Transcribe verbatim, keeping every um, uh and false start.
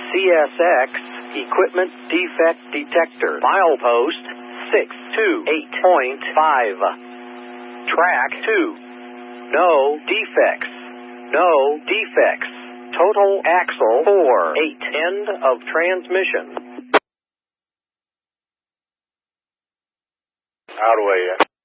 C S X Equipment Defect Detector. Milepost six two eight point five. Track two. No defects. No defects. Total axle four eight. End of transmission. Out of the way, yeah.